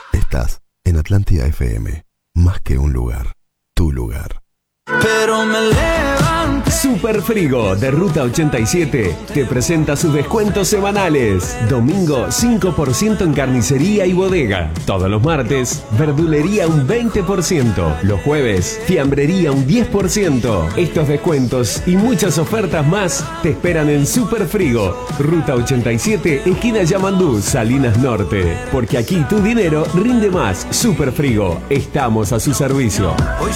Estás en Atlántida FM, más que un lugar, tu lugar. Pero me levanté. Super Frigo de Ruta 87 te presenta sus descuentos semanales. Domingo 5% en carnicería y bodega. Todos los martes, verdulería un 20%. Los jueves, fiambrería un 10%. Estos descuentos y muchas ofertas más te esperan en Super Frigo, Ruta 87, esquina Yamandú, Salinas Norte. Porque aquí tu dinero rinde más. Super Frigo, estamos a su servicio. Hoy